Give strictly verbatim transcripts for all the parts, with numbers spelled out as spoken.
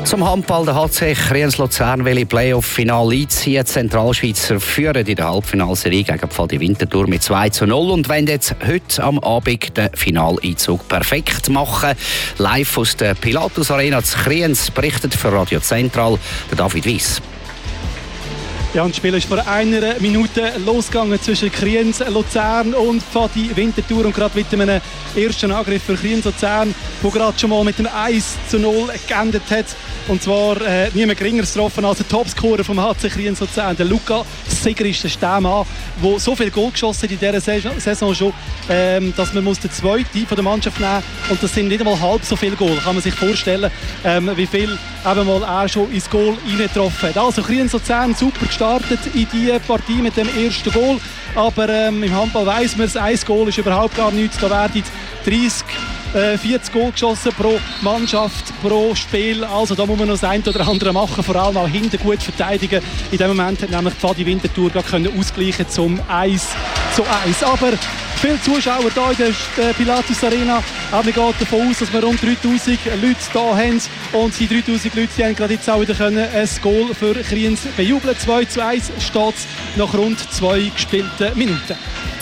Zum Handball, der H C Kriens-Luzern will im Playoff-Final einziehen. Die Zentralschweizer führen in der Halbfinalserie gegen Pfadi Winterthur mit zwei zu null und wollen jetzt heute am Abend den Finaleinzug perfekt machen. Live aus der Pilatus Arena zu Kriens berichtet für Radio Zentral der David Weiss. Ja, und das Spiel ist vor einer Minute losgegangen zwischen Kriens, Luzern und Pfadi Winterthur. Und gerade mit einem ersten Angriff für Kriens Luzern, der gerade schon mal mit einem eins zu null geendet hat. Und zwar äh, niemand geringer getroffen als der Topscorer vom H C Kriens Luzern, der Luca Sigrist, der der Mann, der so viel Goal geschossen hat in dieser Saison schon, ähm, dass man muss den zweiten von der Mannschaft nehmen muss. Und das sind nicht einmal halb so viele Goal. Kann man sich vorstellen, ähm, wie viel eben mal er schon ins Goal reingetroffen hat. Also Kriens Luzern super gestartet in diese Partie mit dem ersten Goal. Aber ähm, im Handball weiss man, das ein Goal ist überhaupt gar nichts. Da werden dreißig, vierzig Goal geschossen pro Mannschaft, pro Spiel. Also da muss man noch das eine oder andere machen, vor allem auch hinten gut verteidigen. In dem Moment hat nämlich Pfadi Winterthur gerade ausgleichen zum eins zu eins. Aber viele Zuschauer hier in der Pilatus Arena. Aber wir gehen davon aus, dass wir rund dreitausend Leute hier haben. Und die dreitausend Leute die haben gerade jetzt auch wieder können ein Goal für Kriens bejubeln. zwei zu eins steht es nach rund zwei gespielten Minuten.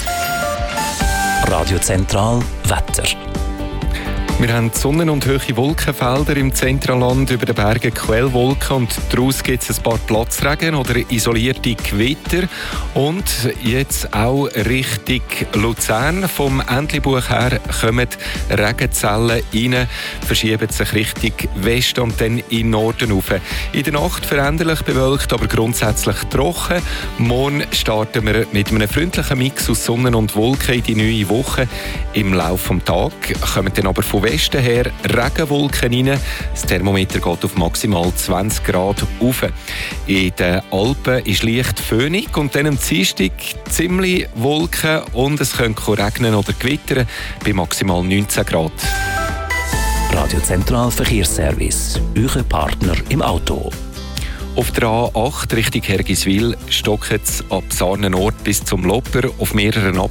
Radio Zentral Wetter. Wir haben Sonnen- und hohe Wolkenfelder im Zentralland, über den Bergen Quellwolken und daraus gibt es ein paar Platzregen oder isolierte Gewitter. Und jetzt auch Richtung Luzern. Vom Entlebuch her kommen Regenzellen rein, verschieben sich Richtung Westen und dann in Norden rauf. In der Nacht veränderlich bewölkt, aber grundsätzlich trocken. Morgen starten wir mit einem freundlichen Mix aus Sonnen und Wolken in die neue Woche. Im Laufe des Tages kommen dann aber von Westen her Regenwolken rein. Das Thermometer geht auf maximal zwanzig Grad rauf. In den Alpen ist leicht föhnig und dann am Dienstag ziemlich Wolken und es könnte regnen oder gewittern bei maximal neunzehn Grad. Radio Zentral Verkehrsservice, Euer Partner im Auto. Auf der A acht Richtung Hergiswil stockt es ab Sarnenort bis zum Lopper auf mehreren